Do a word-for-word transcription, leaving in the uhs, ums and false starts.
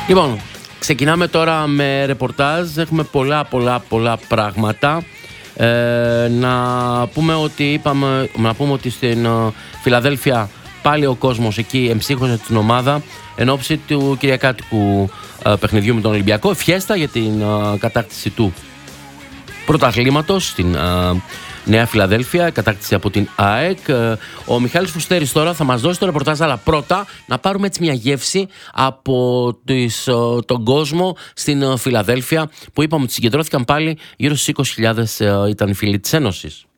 Λοιπόν, ξεκινάμε τώρα με ρεπορτάζ. Έχουμε πολλά πολλά πολλά πράγματα. Ε, να πούμε ότι είπαμε, να πούμε ότι στην uh, Φιλαδέλφια πάλι ο κόσμος εκεί εμψύχωσε την ομάδα εν ώψη του κυριακάτικου uh, παιχνιδιού με τον Ολυμπιακό. Φιέστα για την uh, κατάκτηση του πρωταθλήματος στην uh, Νέα Φιλαδέλφια, κατάκτηση από την ΑΕΚ. Ο Μιχάλης Φουστέρης τώρα θα μας δώσει το ρεπορτάζ, αλλά πρώτα να πάρουμε έτσι μια γεύση από τις, τον κόσμο στην Φιλαδέλφια, που είπαμε ότι συγκεντρώθηκαν πάλι γύρω στις είκοσι χιλιάδες ήταν οι φίλοι της Ένωσης.